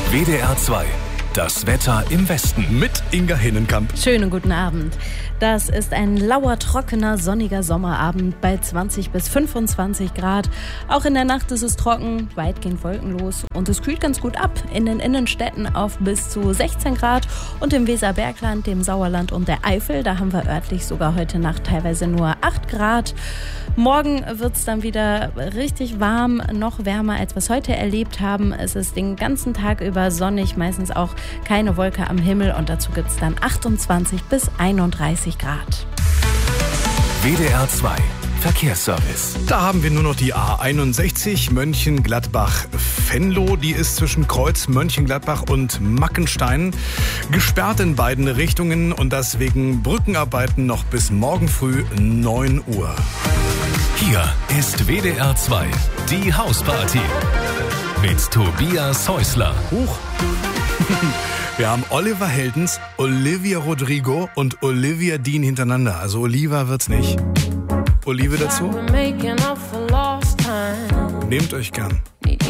WDR 2. Das Wetter im Westen. Mit Inga Hinnenkamp. Schönen guten Abend. Das ist ein lauer, trockener, sonniger Sommerabend bei 20 bis 25 Grad. Auch in der Nacht ist es trocken, weitgehend wolkenlos und es kühlt ganz gut ab. In den Innenstädten auf bis zu 16 Grad und im Weserbergland, dem Sauerland und der Eifel, da haben wir örtlich sogar heute Nacht teilweise nur 8 Grad. Morgen wird es dann wieder richtig warm, noch wärmer, als wir es heute erlebt haben. Es ist den ganzen Tag über sonnig, meistens auch keine Wolke am Himmel und dazu gibt es dann 28 bis 31 Grad. WDR 2. Verkehrsservice. Da haben wir nur noch die A61 Mönchengladbach-Venlo. Die ist zwischen Kreuz Mönchengladbach und Mackenstein gesperrt in beiden Richtungen und das wegen Brückenarbeiten noch bis morgen früh 9 Uhr. Hier ist WDR 2. Die Hausparty. Mit Tobias Häusler. Huch. Wir haben Oliver Heldens, Olivia Rodrigo und Olivia Dean hintereinander. Also Oliva wird's nicht. Olive dazu? Nehmt euch gern.